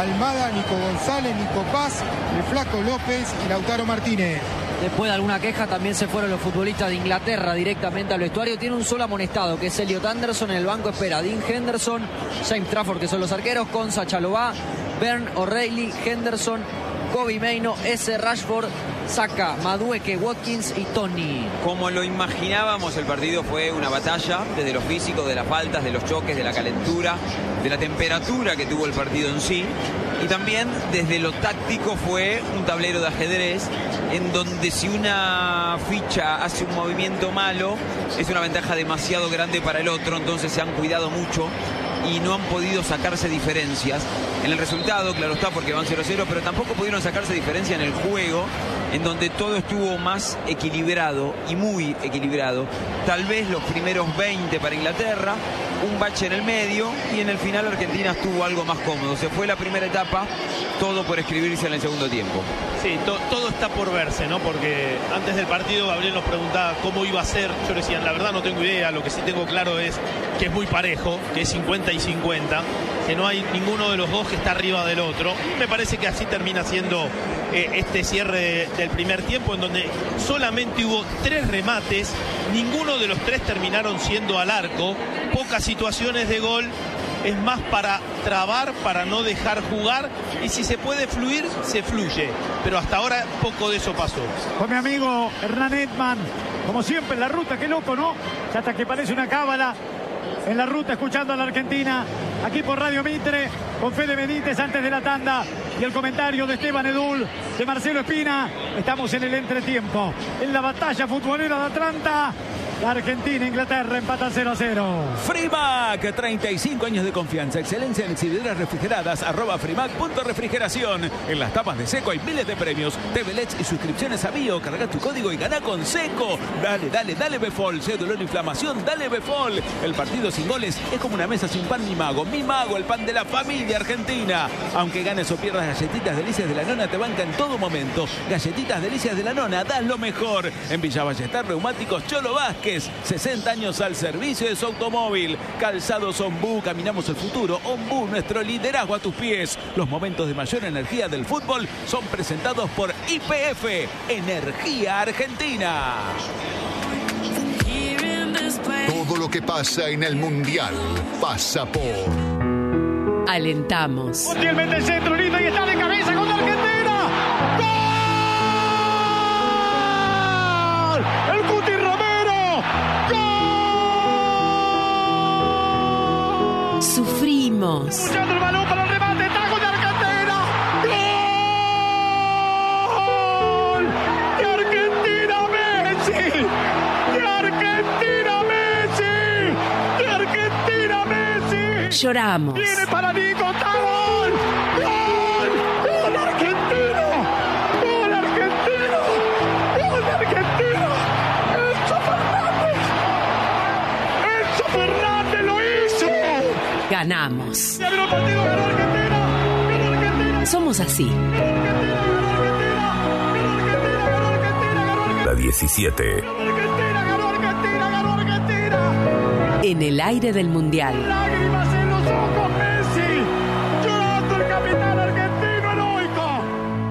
Almada, Nico González, Nico Paz, el Flaco López y Lautaro Martínez. Después de alguna queja también se fueron los futbolistas de Inglaterra directamente al vestuario. Tiene un solo amonestado, que es Elliot Anderson. En el banco espera Dean Henderson, James Trafford, que son los arqueros, Konsa Chalobah, Bern O'Reilly, Henderson, Kobe Mainoo, S. Rashford, Saka, Madueke, Watkins y Tony. Como lo imaginábamos, el partido fue una batalla desde lo físico, de las faltas, de los choques, de la calentura, de la temperatura que tuvo el partido en sí. Y también desde lo táctico fue un tablero de ajedrez en donde si una ficha hace un movimiento malo es una ventaja demasiado grande para el otro, entonces se han cuidado mucho y no han podido sacarse diferencias en el resultado, claro está, porque van 0-0, pero tampoco pudieron sacarse diferencia en el juego, en donde todo estuvo más equilibrado y muy equilibrado. Tal vez los primeros 20 para Inglaterra, un bache en el medio, y en el final Argentina estuvo algo más cómodo. Se fue la primera etapa, todo por escribirse en el segundo tiempo. Sí, todo está por verse, ¿no? Porque antes del partido Gabriel nos preguntaba cómo iba a ser. Yo decía, la verdad no tengo idea, lo que sí tengo claro es que es muy parejo, que es 50 y 50, que no hay ninguno de los dos que está arriba del otro. Me parece que así termina siendo este cierre del primer tiempo, en donde solamente hubo 3 remates, ninguno de los 3 terminaron siendo al arco, pocas situaciones de gol. Es más para trabar, para no dejar jugar, y si se puede fluir, se fluye. Pero hasta ahora poco de eso pasó. Con mi amigo Hernán Edman, como siempre en la ruta, qué loco, ¿no? Ya hasta que parece una cábala en la ruta, escuchando a la Argentina, aquí por Radio Mitre, con Fede Benítez antes de la tanda, y el comentario de Esteban Edul, de Marcelo Espina. Estamos en el entretiempo, en la batalla futbolera de Atlanta. La Argentina, Inglaterra empatan 0-0. Frimac, 35 años de confianza, excelencia en exhibidoras refrigeradas, @frimac.refrigeración. En las tapas de Seco hay miles de premios, TV LEDs y suscripciones a Bio. Carga tu código y gana con Seco. Dale Befol, sé dolor e inflamación, dale Befol. El partido sin goles es como una mesa sin pan. Mi Mago, el pan de la familia argentina. Aunque ganes o pierdas, Galletitas Delicias de la Nona te banca en todo momento. Galletitas Delicias de la Nona, das lo mejor. En Villa Ballester, Neumáticos Cholo Vázquez, 60 años al servicio de su automóvil. Calzados Ombú, caminamos el futuro. Ombú, nuestro liderazgo a tus pies. Los momentos de mayor energía del fútbol son presentados por YPF, Energía Argentina. Todo lo que pasa en el Mundial pasa por... Alentamos. Posiblemente el centro, lindo, y está de cabeza con la Argentina. ¡Gol! ¡El Cuti Romero! ¡Gol! Sufrimos. Escuchando el balón para el remate, taco de Argentina. ¡Gol! ¡De Argentina, Messi! ¡De Argentina, Messi! ¡De Argentina, Messi! Lloramos. Viene para Nico, está gol. ¡Gol! ¡Gol argentino! ¡Gol argentino! ¡Gol argentino! ¡Enzo Fernández lo hizo! Ganamos. Ya vino el partido, ganó Argentina. Ganó Argentina. Somos así. La 17. Ganó Argentina, ganó Argentina, ganó Argentina. En el aire del Mundial. Lágrimas en los ojos, Messi. Llorando el capitán argentino heroico.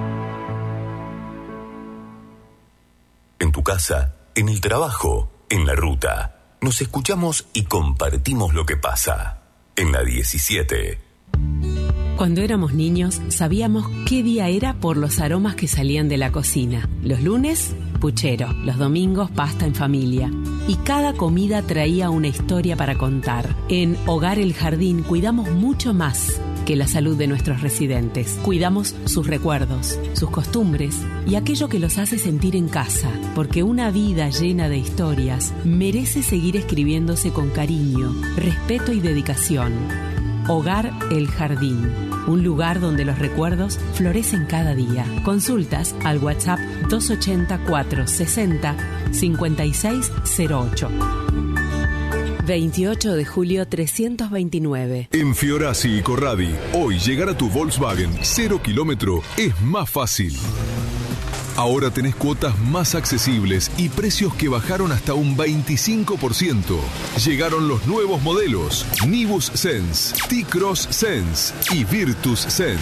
En tu casa, en el trabajo, en la ruta. Nos escuchamos y compartimos lo que pasa. En la 17. Cuando éramos niños, sabíamos qué día era por los aromas que salían de la cocina. Los lunes, puchero. Los domingos, pasta en familia. Y cada comida traía una historia para contar. En Hogar El Jardín cuidamos mucho más que la salud de nuestros residentes. Cuidamos sus recuerdos, sus costumbres y aquello que los hace sentir en casa. Porque una vida llena de historias merece seguir escribiéndose con cariño, respeto y dedicación. Hogar El Jardín, un lugar donde los recuerdos florecen cada día. Consultas al WhatsApp 280-460-5608. 28 de julio 329. En Fiorasi y Corradi, hoy llegar a tu Volkswagen 0 kilómetro es más fácil. Ahora tenés cuotas más accesibles y precios que bajaron hasta un 25%. Llegaron los nuevos modelos Nivus Sense, T-Cross Sense y Virtus Sense.